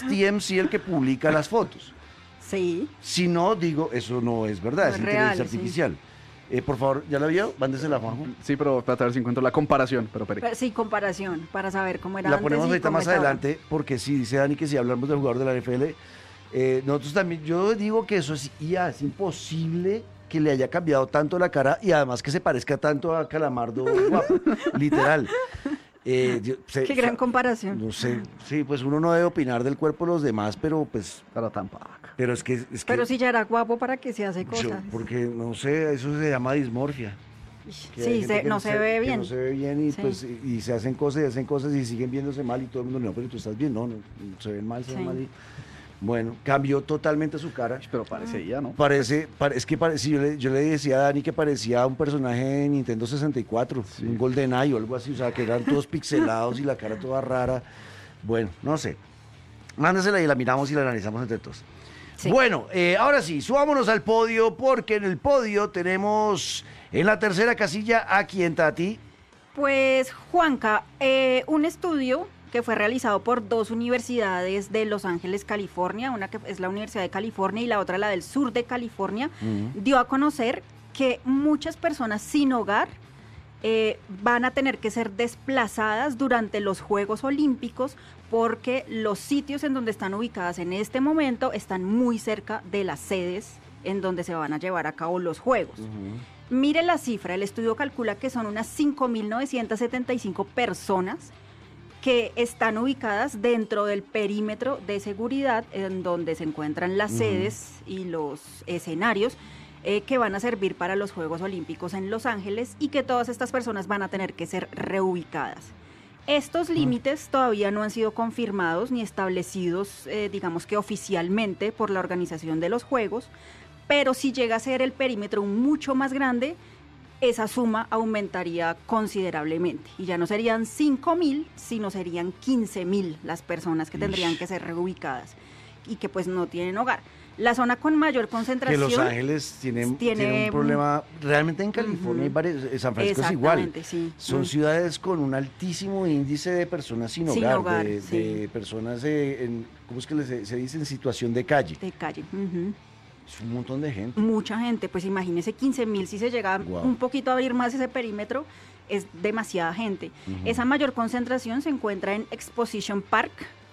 TMZ el que publica las fotos. Sí. Si no, digo, eso no es verdad, No es es real, inteligencia artificial. Por favor, ¿ya la vio? Mándesela, Juanjo. Sí, pero para ver si encuentro la comparación, pero espere. Sí, comparación, para saber cómo era La antes ponemos y ahorita cómo más es ahora. adelante, porque sí, dice Dani que si hablamos del jugador de la NFL, nosotros también, yo digo que eso es IA, es imposible que le haya cambiado tanto la cara y además que se parezca tanto a Calamardo guapo, literal. Qué gran comparación. No sé, sí, pues uno no debe opinar del cuerpo de los demás, pero pues, Pero tampoco. pero es que Pero si ya era guapo, ¿para que se hace cosas? porque no sé, eso se llama dismorfia. Que hay Sí, gente que no se ve que bien. no se ve bien y Sí. pues y se hacen cosas y siguen viéndose mal y todo el mundo no, pero tú estás bien, no, se ven mal, se ven Sí. mal. Bueno, cambió totalmente su cara. Pero parece ya, ¿no? Es que parece, yo le decía a Dani que parecía un personaje de Nintendo 64, un GoldenEye o algo así, o sea, que eran todos pixelados y la cara toda rara. Bueno, no sé. Mándesela y la miramos y la analizamos entre todos. Sí. Bueno, ahora sí, subámonos al podio, porque en el podio tenemos en la tercera casilla a quién, Tati. Pues, Juanca, un estudio que fue realizado por dos universidades de Los Ángeles, California, una que es la Universidad de California y la otra la del sur de California, dio a conocer que muchas personas sin hogar van a tener que ser desplazadas durante los Juegos Olímpicos porque los sitios en donde están ubicadas en este momento están muy cerca de las sedes en donde se van a llevar a cabo los Juegos. Mire la cifra, el estudio calcula que son unas 5.975 personas que están ubicadas dentro del perímetro de seguridad en donde se encuentran las sedes y los escenarios que van a servir para los Juegos Olímpicos en Los Ángeles y que todas estas personas van a tener que ser reubicadas. Estos límites todavía no han sido confirmados ni establecidos, digamos que oficialmente por la organización de los Juegos, pero si llega a ser el perímetro mucho más grande, esa suma aumentaría considerablemente y ya no serían 5.000, sino serían 15.000 las personas que tendrían que ser reubicadas y que pues no tienen hogar. La zona con mayor Que concentración... Los Ángeles tiene un problema, realmente en California, hay varios, San Francisco es igual. Sí. Son ciudades con un altísimo índice de personas sin Sin hogar, hogar, de sí. personas ¿cómo es que se dice? En situación de calle. De calle. Es un montón de gente. Mucha gente, pues imagínese 15.000, si se llega un poquito a abrir más ese perímetro, es demasiada gente. Esa mayor concentración se encuentra en Exposition Park.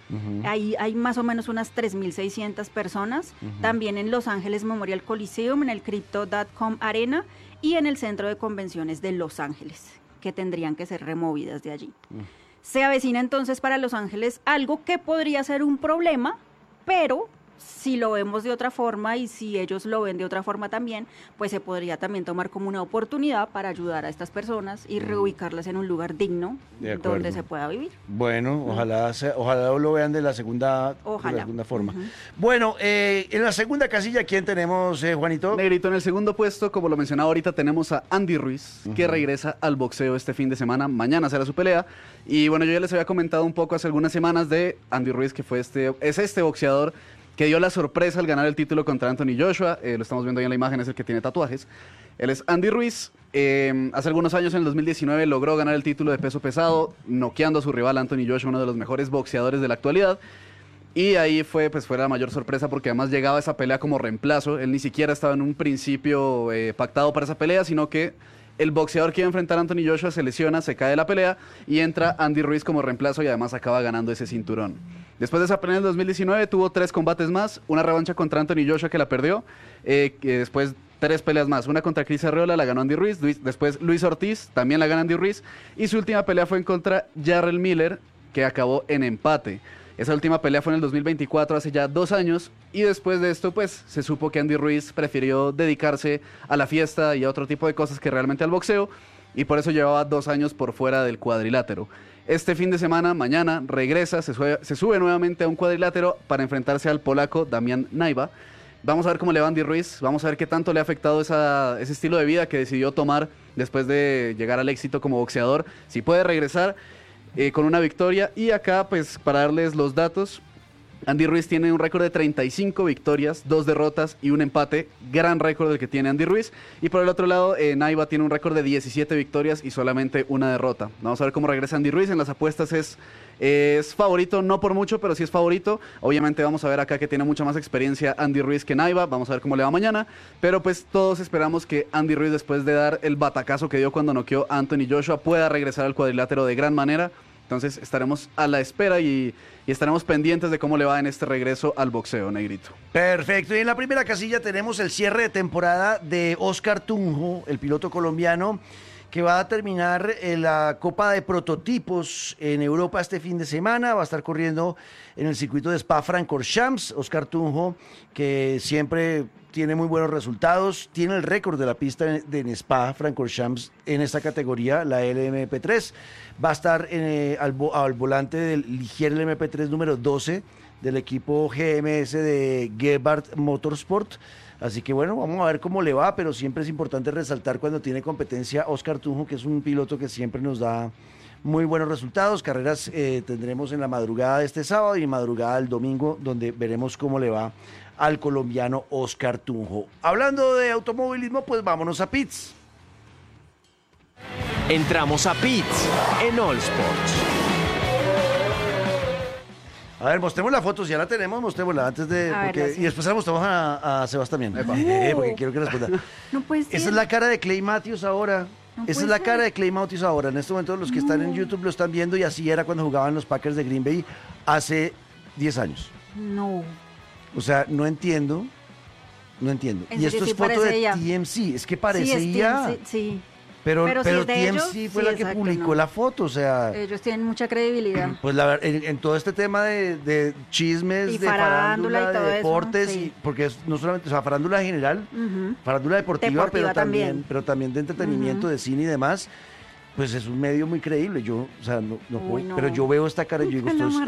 Ahí hay más o menos unas 3.600 personas. También en Los Ángeles Memorial Coliseum, en el Crypto.com Arena y en el Centro de Convenciones de Los Ángeles, que tendrían que ser removidas de allí. Se avecina entonces para Los Ángeles algo que podría ser un problema, pero si lo vemos de otra forma y si ellos lo ven de otra forma también, pues se podría también tomar como una oportunidad para ayudar a estas personas y reubicarlas en un lugar digno donde se pueda vivir. Bueno, ojalá lo vean de la segunda forma. Bueno, en la segunda casilla, ¿quién tenemos, Juanito? Negrito, en el segundo puesto, como lo mencionaba ahorita, tenemos a Andy Ruiz, que regresa al boxeo este fin de semana. Mañana será su pelea. Y bueno, yo ya les había comentado un poco hace algunas semanas de Andy Ruiz, que es este boxeador que dio la sorpresa al ganar el título contra Anthony Joshua. Lo estamos viendo ahí en la imagen, es el que tiene tatuajes. Él es Andy Ruiz. Hace algunos años, en el 2019, logró ganar el título de peso pesado, noqueando a su rival Anthony Joshua, uno de los mejores boxeadores de la actualidad. Y ahí fue la mayor sorpresa, porque además llegaba esa pelea como reemplazo. Él ni siquiera estaba en un principio pactado para esa pelea, sino que el boxeador que iba a enfrentar a Anthony Joshua se lesiona, se cae de la pelea y entra Andy Ruiz como reemplazo y además acaba ganando ese cinturón. Después de esa pelea en el 2019 tuvo 3 combates más, una revancha contra Anthony Joshua que la perdió, después 3 peleas más, una contra Chris Arreola, la ganó Andy Ruiz, después Luis Ortiz, también la gana Andy Ruiz, y su última pelea fue en contra Jarrell Miller, que acabó en empate. Esa última pelea fue en el 2024, hace ya 2 años, y después de esto, pues, se supo que Andy Ruiz prefirió dedicarse a la fiesta y a otro tipo de cosas que realmente al boxeo, y por eso llevaba 2 años por fuera del cuadrilátero. Este fin de semana, mañana, regresa, se sube nuevamente a un cuadrilátero para enfrentarse al polaco Damian Naiva. Vamos a ver cómo le va a Andy Ruiz, vamos a ver qué tanto le ha afectado ese estilo de vida que decidió tomar después de llegar al éxito como boxeador, si puede regresar con una victoria. Y acá, pues, para darles los datos, Andy Ruiz tiene un récord de 35 victorias, 2 derrotas y un empate. Gran récord el que tiene Andy Ruiz. Y por el otro lado, Naiva tiene un récord de 17 victorias y solamente una derrota. Vamos a ver cómo regresa Andy Ruiz. En las apuestas es favorito, no por mucho, pero sí es favorito. Obviamente vamos a ver acá que tiene mucha más experiencia Andy Ruiz que Naiva. Vamos a ver cómo le va mañana. Pero pues todos esperamos que Andy Ruiz, después de dar el batacazo que dio cuando noqueó a Anthony Joshua, pueda regresar al cuadrilátero de gran manera. Entonces estaremos a la espera y estaremos pendientes de cómo le va en este regreso al boxeo, Negrito. Perfecto, y en la primera casilla tenemos el cierre de temporada de Oscar Tunjo, el piloto colombiano, que va a terminar en la Copa de Prototipos en Europa este fin de semana. Va a estar corriendo en el circuito de Spa-Francorchamps. Oscar Tunjo, que siempre tiene muy buenos resultados, tiene el récord de la pista en Spa-Francorchamps en esta categoría, la LMP3. Va a estar al volante del Ligier LMP3 número 12 del equipo GMS de Gebhardt Motorsport. Así que bueno, vamos a ver cómo le va, pero siempre es importante resaltar cuando tiene competencia Oscar Tunjo, que es un piloto que siempre nos da muy buenos resultados. Carreras tendremos en la madrugada de este sábado y madrugada del domingo, donde veremos cómo le va al colombiano Oscar Tunjo. Hablando de automovilismo, pues vámonos a pits. Entramos a pits en All Sports. A ver, mostremos la foto, si ya la tenemos, mostrémosla antes de... y después la mostramos a Sebas también, porque quiero que responda. No puede ser. Esa es la cara de Clay Matthews ahora. No Esa es puede la ser. cara de Clay Matthews ahora. En este momento los que están en YouTube lo están viendo y así era cuando jugaban los Packers de Green Bay hace 10 años. No. O sea, no entiendo. No entiendo. En Y serio, esto sí es foto de parece ella. TMC. Es que Sí, parece es ella. TMC, sí. Pero Pero si es de TMC ellos, fue sí, la que exacto, publicó no. la foto. O sea, Ellos tienen mucha credibilidad. pues en todo este tema de chismes, Y de farándula y farándula, todo de eso, deportes, sí. porque no solamente, o sea, farándula en general, Ujú. farándula deportiva, pero Deportiva también. también de entretenimiento, de cine y demás, pues es un medio muy creíble. Yo, o sea, no Uy, puedo- no. pero yo veo esta cara y yo digo, Calamar,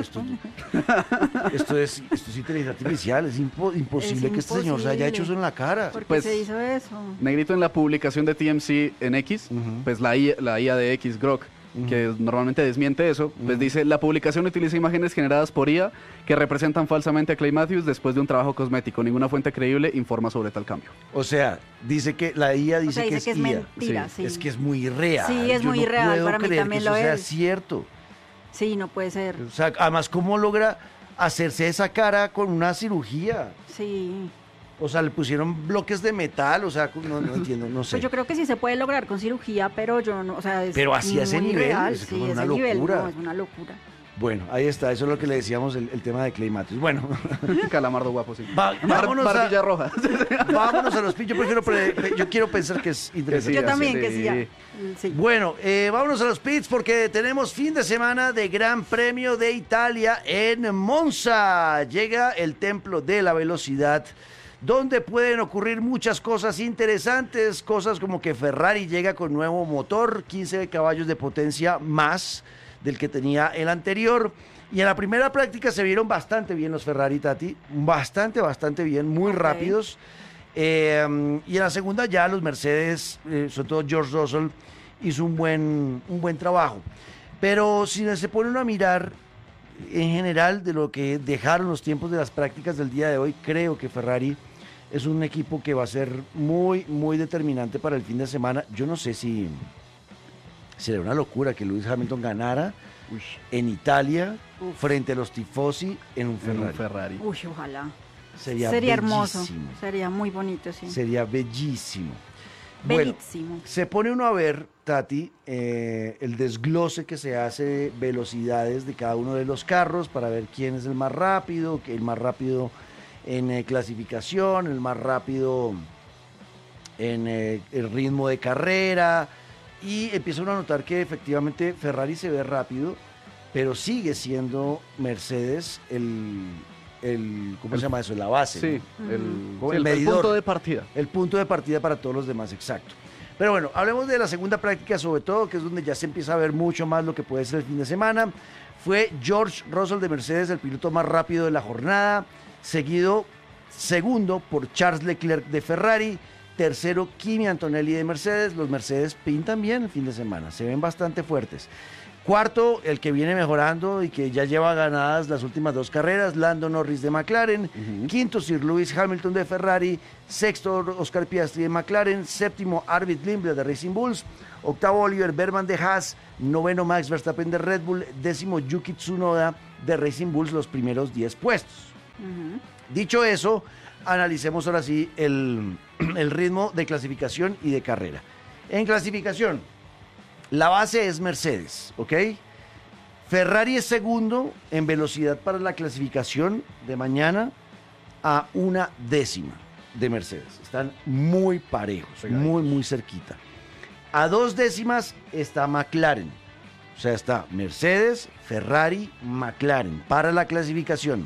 esto es inteligencia artificial, es imposible que este señor se haya hecho eso en la cara. ¿Por qué Pues- se hizo eso? Negrito, en la publicación de TMC en X, pues la IA de X, Grok, que normalmente desmiente eso, pues dice, la publicación utiliza imágenes generadas por IA que representan falsamente a Clay Matthews después de un trabajo cosmético. Ninguna fuente creíble informa sobre tal cambio. O sea, dice que la IA dice, sea, dice que es IA. mentira, sí. Es que es muy real. Sí, es Yo muy no real, puedo para mí creer también que eso lo sea es. cierto. Sí, no puede ser. O sea, además, ¿cómo logra hacerse esa cara con una cirugía? Sí. O sea, le pusieron bloques de metal, o sea, no entiendo, no sé. Pues yo creo que sí se puede lograr con cirugía, pero yo no, o sea, es Pero así a ese muy nivel, real, es sí, como una ese nivel, locura. no, es una locura. Bueno, ahí está, eso es lo que le decíamos, el tema de Clay Matthews. Bueno, Calamardo guapo, sí. vámonos, Barbilla roja. vámonos a los pits. Yo quiero pensar que es interesante. Sí, Yo también, así, que sí, ya. sí. Sí. Bueno, vámonos a los pits porque tenemos fin de semana de Gran Premio de Italia en Monza. Llega el templo de la velocidad, donde pueden ocurrir muchas cosas interesantes, cosas como que Ferrari llega con nuevo motor, 15 caballos de potencia más del que tenía el anterior. Y en la primera práctica se vieron bastante bien los Ferrari, Tati, bastante bien, muy Ok. rápidos. Y en la segunda ya los Mercedes, sobre todo George Russell, hizo un buen trabajo. Pero si se pone uno a mirar en general de lo que dejaron los tiempos de las prácticas del día de hoy, creo que Ferrari es un equipo que va a ser muy determinante para el fin de semana. Yo no sé si sería una locura que Lewis Hamilton ganara en Italia frente a los tifosi en un En Ferrari. un Ferrari. Uy, ojalá. Sería hermoso, bellísimo. sería muy bonito, sí. Sería bellísimo. Bueno, Bellísimo. se pone uno a ver, Tati, el desglose que se hace de velocidades de cada uno de los carros para ver quién es el más rápido en clasificación, el más rápido en el ritmo de carrera, y empieza uno a notar que efectivamente Ferrari se ve rápido, pero sigue siendo Mercedes ¿cómo se llama eso? La base. Sí, ¿no? el, Como sí, el el medidor. punto de partida. El punto de partida para todos los demás, exacto. Pero bueno, hablemos de la segunda práctica sobre todo, que es donde ya se empieza a ver mucho más lo que puede ser el fin de semana. Fue George Russell de Mercedes, el piloto más rápido de la jornada, seguido segundo por Charles Leclerc de Ferrari, tercero Kimi Antonelli de Mercedes. Los Mercedes pintan bien el fin de semana, se ven bastante fuertes. Cuarto, el que viene mejorando y que ya lleva ganadas las últimas 2 carreras, Lando Norris de McLaren. Quinto, Sir Lewis Hamilton de Ferrari. Sexto, Oscar Piastri de McLaren. Séptimo, Arvid Lindbergh de Racing Bulls. Octavo, Oliver Berman de Haas. Noveno, Max Verstappen de Red Bull. Décimo, Yuki Tsunoda de Racing Bulls, los primeros 10 puestos. Dicho eso, analicemos ahora sí el ritmo de clasificación y de carrera. En clasificación, la base es Mercedes, ¿ok? Ferrari es segundo en velocidad para la clasificación de mañana a 1/10 de Mercedes. Están muy parejos, muy cerquita. A 2 décimas está McLaren. O sea, está Mercedes, Ferrari, McLaren para la clasificación.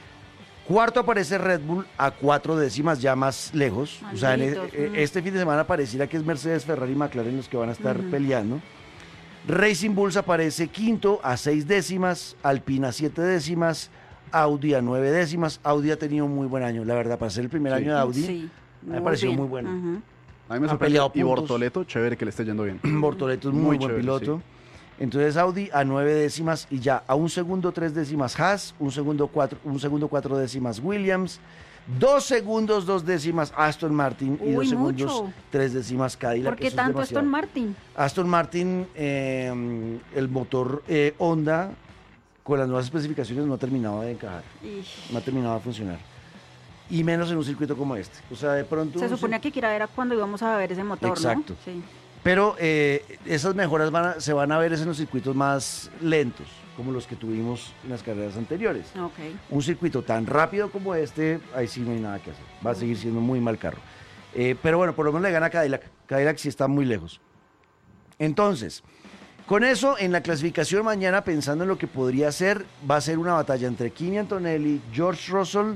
Cuarto aparece Red Bull a 4 décimas, ya más lejos. O sea, este fin de semana pareciera que es Mercedes, Ferrari y McLaren los que van a estar peleando. Racing Bulls aparece quinto a 6 décimas, Alpine a 7 décimas, Audi a 9 décimas. Audi ha tenido un muy buen año, la verdad, para ser el primer año de Audi. Me ha parecido muy bueno. A mí me sorprende. Y Bortoleto, chévere que le esté yendo bien. Bortoleto es muy buen chévere, piloto. Sí. Entonces Audi a 9 décimas y ya a 1 segundo 3 décimas Haas, 1 segundo 4 décimas Williams, 2 segundos 2 décimas Aston Martin y 2 segundos 3 décimas Cadillac. ¿Por qué tanto Aston Martin? Aston Martin, el motor Honda con las nuevas especificaciones no ha terminado de encajar, no ha terminado de funcionar. Y menos en un circuito como este. O sea, de pronto... Se suponía que era cuando íbamos a ver ese motor, exacto. ¿no? Sí. Pero esas mejoras se van a ver en los circuitos más lentos, como los que tuvimos en las carreras anteriores. Okay. Un circuito tan rápido como este, ahí sí no hay nada que hacer. Va a seguir siendo muy mal carro. Pero bueno, por lo menos le gana a Cadillac. Cadillac sí está muy lejos. Entonces, con eso, en la clasificación mañana, pensando en lo que podría ser, va a ser una batalla entre Kimi Antonelli, George Russell.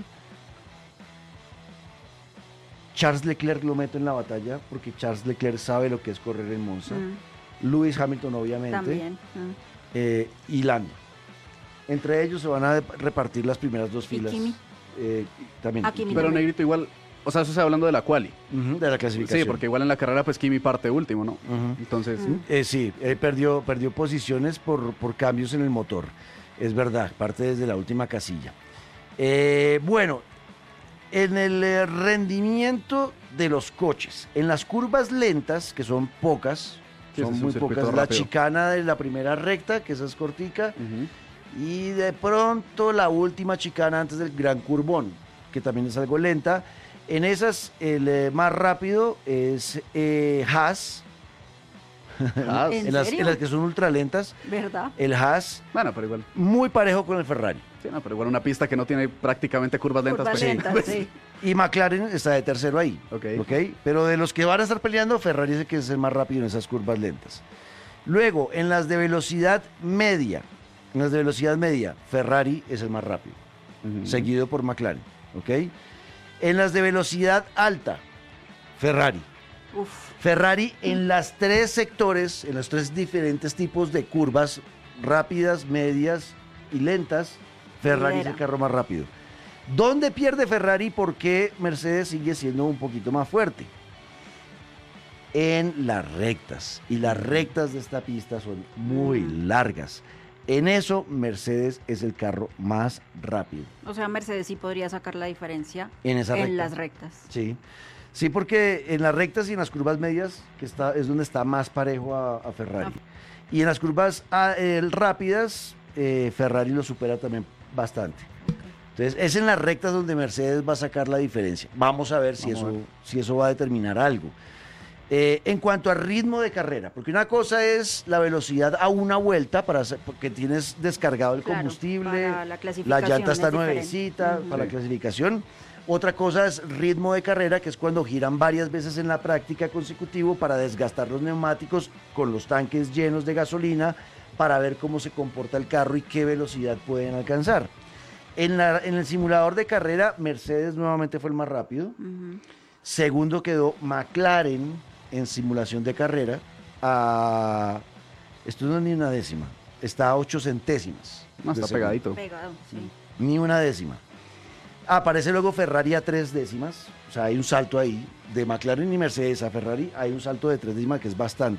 Charles Leclerc lo meto en la batalla porque Charles Leclerc sabe lo que es correr en Monza. Lewis Hamilton, obviamente. También. Y Lando. Entre ellos se van a repartir las primeras 2 filas. ¿Y Kimi? También. Kimi pero también. Negrito, igual, o sea, eso está hablando de la quali. De la clasificación. Sí, porque igual en la carrera, pues Kimi parte último, ¿no? Entonces. Sí, perdió posiciones por cambios en el motor. Es verdad, parte desde la última casilla. Bueno. En el rendimiento de los coches, en las curvas lentas, que son pocas, son muy pocas, la chicana de la primera recta, que esa es cortica, y de pronto la última chicana antes del gran curvón, que también es algo lenta. En esas, el más rápido es Haas. ¿En las que son ultra lentas, ¿verdad? El Haas, bueno, pero igual. muy parejo con el Ferrari. Sí, no, pero igual una pista que no tiene prácticamente curvas lentas. Curvas lentas, sí. Y McLaren está de tercero ahí. Okay. Pero de los que van a estar peleando, Ferrari es el que es el más rápido en esas curvas lentas. Luego, en las de velocidad media, Ferrari es el más rápido, seguido por McLaren. ¿Ok? En las de velocidad alta, Ferrari. Ferrari en las 3 sectores, en los 3 diferentes tipos de curvas, rápidas, medias y lentas, Ferrari es el carro más rápido. ¿Dónde pierde Ferrari? ¿Por qué Mercedes sigue siendo un poquito más fuerte? En las rectas. Y las rectas de esta pista son muy largas. En eso, Mercedes es el carro más rápido. O sea, Mercedes sí podría sacar la diferencia en las rectas. Sí, porque en las rectas y en las curvas medias es donde está más parejo a Ferrari. Y en las curvas rápidas, Ferrari lo supera también bastante. Entonces, es en las rectas donde Mercedes va a sacar la diferencia. Vamos a ver si eso va a determinar algo. En cuanto a ritmo de carrera, porque una cosa es la velocidad a una vuelta porque tienes descargado el combustible, la llanta está nuevecita para la clasificación. Otra cosa es ritmo de carrera, que es cuando giran varias veces en la práctica consecutivo para desgastar los neumáticos con los tanques llenos de gasolina para ver cómo se comporta el carro y qué velocidad pueden alcanzar. En el simulador de carrera, Mercedes nuevamente fue el más rápido. Segundo quedó McLaren en simulación de carrera. Esto no es ni una décima, está a 8 centésimas. No, está pegadito. Pegado, sí. Ni una décima. Aparece luego Ferrari a 3 décimas. O sea, hay un salto ahí. De McLaren y Mercedes a Ferrari hay un salto de 3 décimas que es bastante.